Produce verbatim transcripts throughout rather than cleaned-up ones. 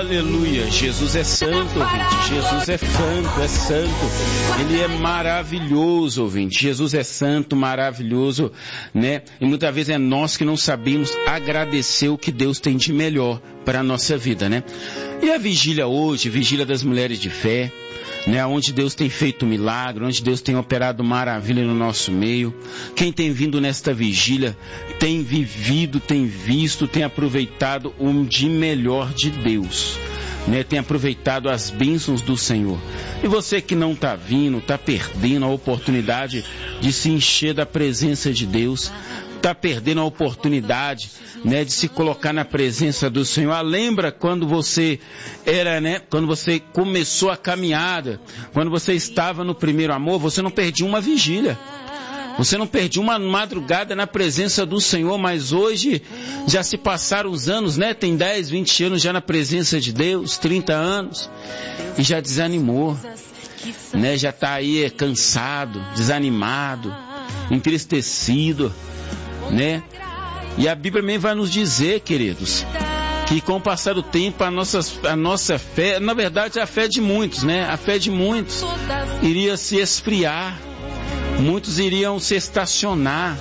Aleluia, Jesus é santo, ouvinte, Jesus é santo, é santo, Ele é maravilhoso, ouvinte, Jesus é santo, maravilhoso, né? E muitas vezes é nós que não sabemos agradecer o que Deus tem de melhor para a nossa vida, né? E a vigília hoje, vigília das mulheres de fé, né, onde Deus tem feito milagre, onde Deus tem operado maravilha no nosso meio. Quem tem vindo nesta vigília tem vivido, tem visto, tem aproveitado o de melhor de Deus, né, tem aproveitado as bênçãos do Senhor. E você que não está vindo, está perdendo a oportunidade de se encher da presença de Deus, está perdendo a oportunidade, né, de se colocar na presença do Senhor. Ah, lembra quando você era, né, quando você começou a caminhada, quando você estava no primeiro amor, você não perdia uma vigília, você não perdia uma madrugada na presença do Senhor, mas hoje já se passaram os anos, né, tem dez, vinte anos já na presença de Deus, trinta anos, e já desanimou, né, já está aí cansado, desanimado, entristecido, né? E a Bíblia também vai nos dizer, queridos, que com o passar do tempo a nossa, a nossa fé, na verdade a fé de muitos, né? A fé de muitos iria se esfriar, muitos iriam se estacionar,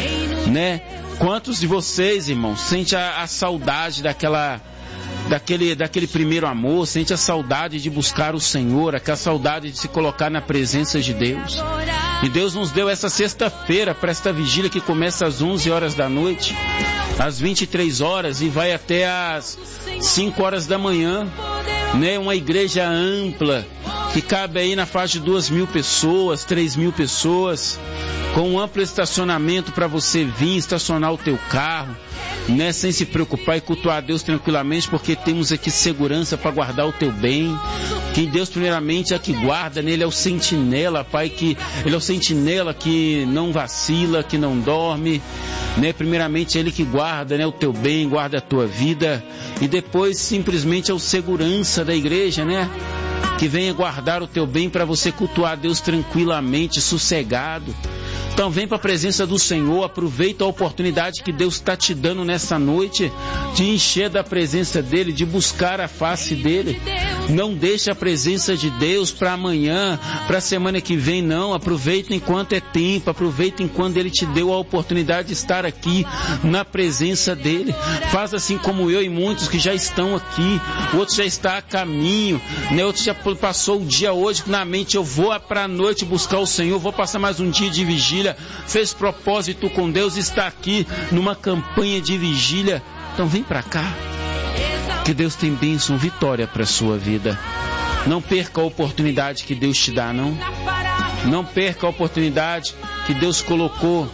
né? Quantos de vocês, irmãos, sente a, a saudade daquela, daquele, daquele primeiro amor, sente a saudade de buscar o Senhor, aquela saudade de se colocar na presença de Deus? E Deus nos deu essa sexta-feira para esta vigília que começa às onze horas da noite, às vinte e três horas e vai até às cinco horas da manhã, né? Uma igreja ampla que cabe aí na faixa de duas mil pessoas, três mil pessoas, com um amplo estacionamento para você vir estacionar o teu carro, né, sem se preocupar e cultuar a Deus tranquilamente, porque temos aqui segurança para guardar o teu bem. Que Deus primeiramente é que guarda, né? Ele é o sentinela, Pai, que Ele é o sentinela que não vacila, que não dorme, né? Primeiramente Ele que guarda, né, o teu bem, guarda a tua vida, e depois simplesmente é o segurança da igreja, né, que venha guardar o teu bem para você cultuar a Deus tranquilamente, sossegado. Então vem para a presença do Senhor, aproveita a oportunidade que Deus está te dando nessa noite, de encher da presença dEle, de buscar a face dEle. Não deixe a presença de Deus para amanhã, para a semana que vem, não. Aproveita enquanto é tempo, aproveita enquanto Ele te deu a oportunidade de estar aqui na presença dEle. Faz assim como eu e muitos que já estão aqui, outros já estão a caminho, né? Outros já passou o dia hoje na mente, eu vou para a noite buscar o Senhor, vou passar mais um dia de vigília. Fez propósito com Deus, está aqui numa campanha de vigília. Então vem para cá, que Deus tem bênção, vitória para a sua vida. Não perca a oportunidade que Deus te dá, não. Não perca a oportunidade que Deus colocou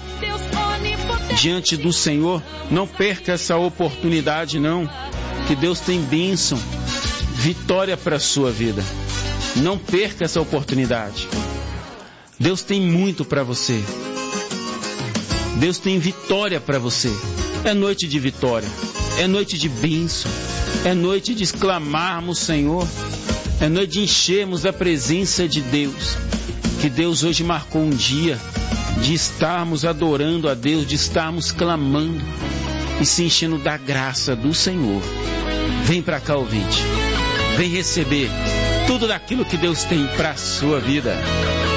diante do Senhor. Não perca essa oportunidade, não, que Deus tem bênção, vitória para a sua vida. Não perca essa oportunidade. Deus tem muito para você. Deus tem vitória para você. É noite de vitória, é noite de bênção, é noite de exclamarmos Senhor, é noite de enchermos a presença de Deus. Que Deus hoje marcou um dia de estarmos adorando a Deus, de estarmos clamando e se enchendo da graça do Senhor. Vem para cá, ouvinte, vem receber tudo daquilo que Deus tem para a sua vida.